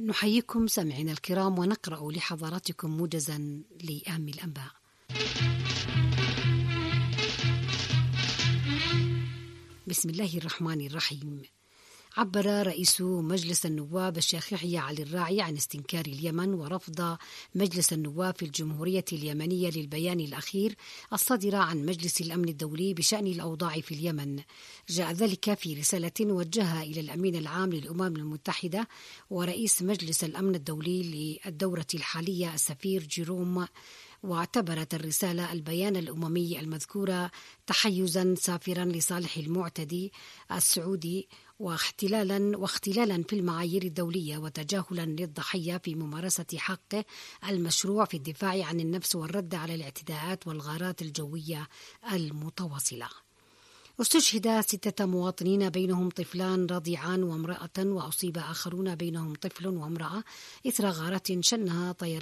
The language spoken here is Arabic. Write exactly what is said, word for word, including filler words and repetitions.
نحييكم سامعينا الكرام ونقرأ لحضراتكم موجزا لأهم الأنباء. بسم الله الرحمن الرحيم. عبر رئيس مجلس النواب الشيخ يحيى علي الراعي عن استنكار اليمن ورفض مجلس النواب في الجمهورية اليمنية للبيان الأخير الصادر عن مجلس الأمن الدولي بشأن الأوضاع في اليمن. جاء ذلك في رسالة وجهها إلى الأمين العام للأمم المتحدة ورئيس مجلس الأمن الدولي للدورة الحالية السفير جيروم، واعتبرت الرسالة البيان الأممي المذكور تحيزا سافرا لصالح المعتدي السعودي واختلالا واختلالا في المعايير الدولية وتجاهلا للضحية في ممارسة حقه المشروع في الدفاع عن النفس والرد على الاعتداءات والغارات الجوية المتواصلة. استشهد ستة مواطنين بينهم طفلان رضيعان وامرأة، وأصيب آخرون بينهم طفل وامرأة إثر غارة شنها طيران